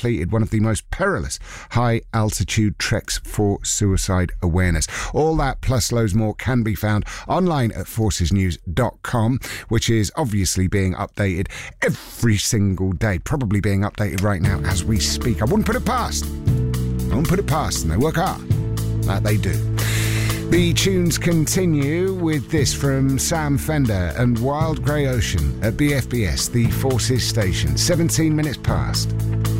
completed one of the most perilous high-altitude treks for suicide awareness. All that plus loads more can be found online at forcesnews.com, which is obviously being updated every single day, probably being updated right now as we speak. I wouldn't put it past them. They work hard. That they do. The tunes continue with this from Sam Fender and Wild Grey Ocean at BFBS, the Forces station. 17 minutes past.